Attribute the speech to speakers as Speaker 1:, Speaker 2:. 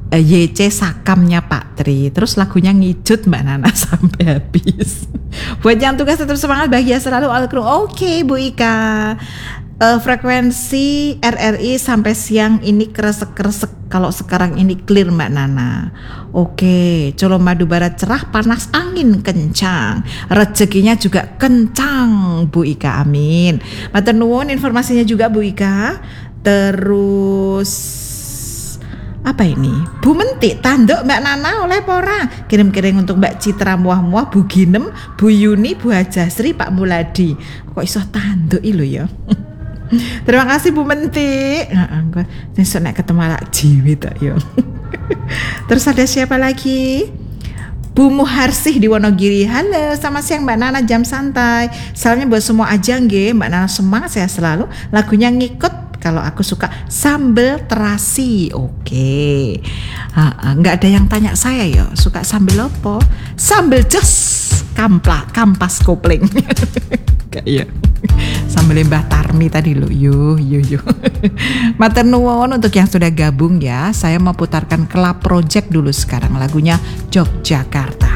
Speaker 1: YC Sakamnya Pak Tri. Terus lagunya Ngicut Mbak Nana sampai habis. Buat yang tugas tetap semangat, bahagia selalu Alkru. Oke Bu Ika. Frekuensi RRI sampai siang ini kresek-kresek. Kalau sekarang ini clear Mbak Nana. Oke, Colomadu Barat cerah, panas angin kencang. Rezekinya juga kencang Bu Ika, amin. Matur nuwun informasinya juga Bu Ika. Terus apa ini? Bu Mentik tanduk Mbak Nana oleh pora. Kirim-kirim untuk Mbak Citra Muah-Muah, Bu Ginem, Bu Yuni, Bu Hajasri, Pak Muladi. Kok iso tanduk lho ya. Terima kasih Bu Mentik. Besok nek ketemu lak jiwi tak ya. Terus ada siapa lagi? Bu Muharsih di Wonogiri. Halo, selamat siang Mbak Nana, jam santai. Salamnya buat semua aja nggih. Mbak Nana semangat saya selalu. Lagunya ngikut. Kalau aku suka sambal terasi. Oke. Nggak ada yang tanya saya ya. Suka sambal apa? Sambal jos. Kampas kopling. Kayak sambal Mbah Tarmi tadi lo. Yuh. Matur nuwun untuk yang sudah gabung ya. Saya mau putarkan Club Project dulu sekarang, lagunya Yogyakarta.